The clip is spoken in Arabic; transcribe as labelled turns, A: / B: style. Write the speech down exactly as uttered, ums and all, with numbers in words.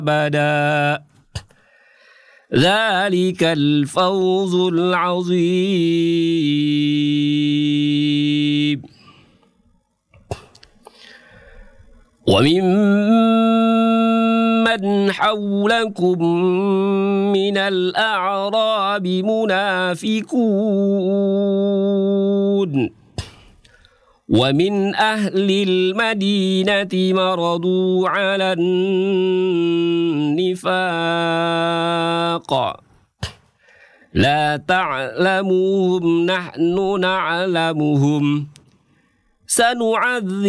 A: أبدا ذلك الفوز العظيم وممن حولكم من الأعراب منافقون ومن أهل المدينة مرضوا على النفاق لا تعلموهم نحن نعلمهم سنعذب